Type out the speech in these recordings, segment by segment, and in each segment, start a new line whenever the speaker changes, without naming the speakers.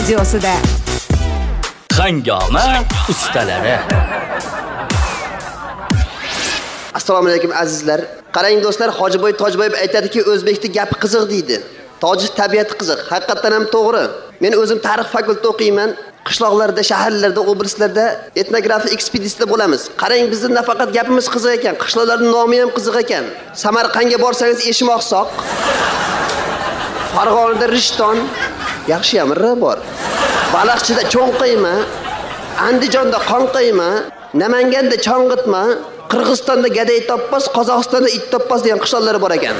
studiosida
Hangoma ustalari.
Assalomu alaykum azizlar. Qarang do'stlar, Hojiboy Tojboyev aytadiki, o'zbekning gapi qiziq deydi. Tojik tabiati qiziq. Haqiqatan ham to'g'ri. Men o'zim tarix fakultetida o'qiyman. Qishloqlarda, shaharlarda, oblastlarda etnografiya ekspeditsiyasida bo'lamiz. Qarang, bizning nafaqat gapimiz qiziq ekan, qishloqlarning nomi ham qiziq ekan. Samarqandga borsangiz Eshmoqsoq, Farg'onada Rishton, yaxshi ham bor. Baliqchida Cho'nqiyma, Andijonda Qonqiyma, Namanganda Chong'itma, Qirg'izistonda Gaday Toppas, Qozog'istonda It Toppas degan qishloqlar bor ekan.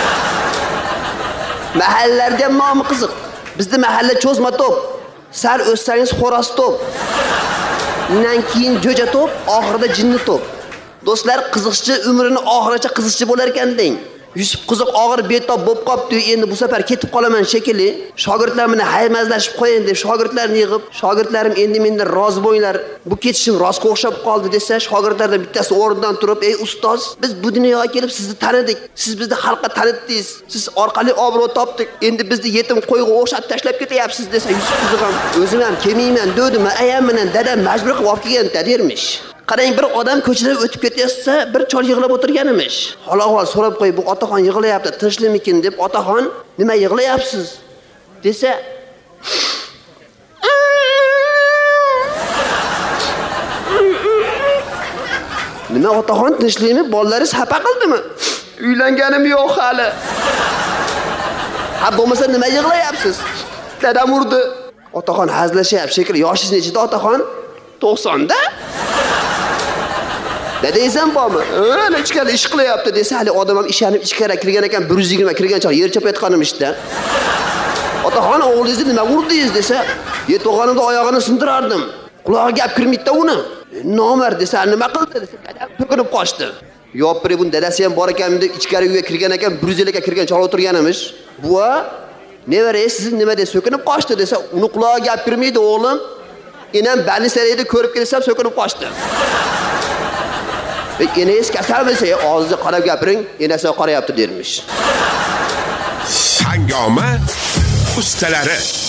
Mahallalarda ham nomi qiziq. Bizning mahalla Cho'zma Top, sal o'ssangiz Xo'roz Top, undan keyin Jo'ja Top, oxirida Jinni Top. Do'stlar, qiziqchi umrini oxirigacha qiziqchi bo'lar ekan deng. Yusuf qiziq og'ir betob bo'lib qopti, endi bu safar ketib qolaman shekilli. Shogirdlar meni haymazlashib qo'yin deb shogirdlarni yig'ib, shogirdlarim endi mendan rozi bo'linglar. Bu ketishim rostga o'xshab qoldi desa, shogirdlardan bittasi o'rnidan turib, "Ey ustoz, biz bu dunyoga kelib sizni tanidik. Siz bizni xalqqa tanitdingiz. Siz orqali obro' topdik. Endi bizni yetim qo'yga o'xshatib tashlab ketyapsiz" desa, Yusuf qiziq ham, "O'zim ham kelmayman, dedim, ayam bilan dadam majbur qilib olib kelgan" dermish. Qarang, bir odam ko'chadan o'tib ketayotsa, bir chol yig'lab o'tirgan emish. Hol-ahvol so'rab qo'yib, "Bu otaxon yig'layapti, tinchlikmikin?" deb, "Otaxon, nima yig'layapsiz?" desa, "Nima otaxon, tinchlikmi? Bolalaringiz xafa qildimi? Uylanganim yo'q hali." "Ha, bo'lmasa nima yig'layapsiz?" "Dadam urdi." "Otaxon hazlashyapti shekilli. Yoshingiz nechida otaxon?" "90da." "Dadangiz ham bormi?" "Ana ichkari ish qilyapti" desa, hali odam ham ishlanib ichkari kirgan ekan, 120 kirgan chaq yer chopayotganim ishda. "Otaxon, o'g'lingizni nima urdingiz?" desa, "To'g'onimda oyog'ini sindirardim. Qulog'iga gap kirmaydi uni." "Nomard" desa, "Nima qildi?" desa, "To'kinib qochdi." "Yo'q, bu dadasi ham bor ekan" deb ichkari uyga kirgan ekan, 150 ga kirgan chol o'tirgan emish. "Buva, nevarangiz siz nima deb so'kinib qochdi" desa, "Uni qulog'iga gap kirmaydi o'g'lim. Enam Banisarayda ko'rib kelsam so'kinib qochdi." "Enangiz kasalmisiz? Og'zingizga qarab gapiring, enasi qarayapti" dermish.
Hangoma ustalari.